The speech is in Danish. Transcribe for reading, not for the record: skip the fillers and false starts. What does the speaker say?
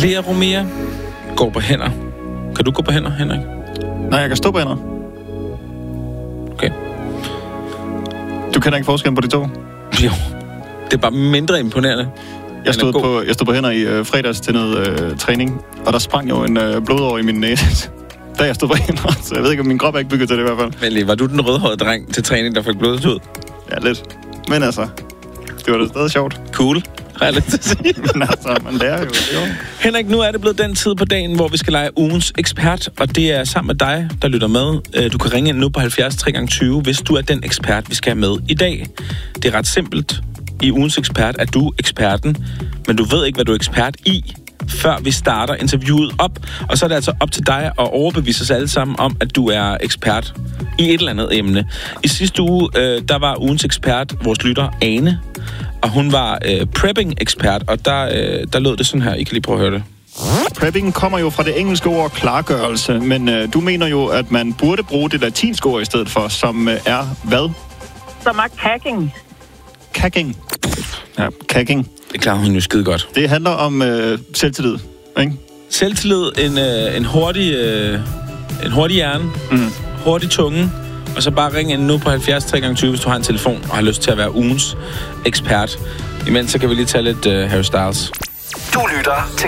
Lea Romea går på hænder. Kan du gå på hænder, Henrik? Nej, jeg kan stå på hænder. Okay. Du kender ikke forskellen på de to? Jo, det er bare mindre imponerende. Jeg stod på hænder i fredags til noget træning, og der sprang jo en blodår i min næse, da jeg stod på hænder. Så jeg ved ikke, om min krop er ikke bygget til det i hvert fald. Men lige, var du den rødhårede dreng til træning, der fik blodet ud? Ja, lidt. Men altså, det var da stadig sjovt. Cool. Har jeg lidt til at sige. Men altså, man lærer jo. Henrik, nu er det blevet den tid på dagen, hvor vi skal lege ugens ekspert, og det er sammen med dig, der lytter med. Du kan ringe ind nu på 70 3x20, hvis du er den ekspert, vi skal have med i dag. Det er ret simpelt. I ugens ekspert er du eksperten, men du ved ikke, hvad du er ekspert i, før vi starter interviewet op. Og så er det altså op til dig at overbevise os alle sammen om, at du er ekspert i et eller andet emne. I sidste uge, der var ugens ekspert vores lytter, Ane, og hun var prepping-ekspert, og der lød det sådan her. I kan lige prøve at høre det. Prepping kommer jo fra det engelske ord klargørelse, men du mener jo, at man burde bruge det latinske ord i stedet for, som er hvad? Som er cagging. Cagging. Ja, cagging. Det klarer hun jo skide godt. Det handler om selvtillid, ikke? Selvtillid, en hurtig hjerne, hurtig tunge, og så bare ring ind nu på 70 3x20, hvis du har en telefon og har lyst til at være ugens ekspert. Imens så kan vi lige tage lidt Harry Styles. Du lytter til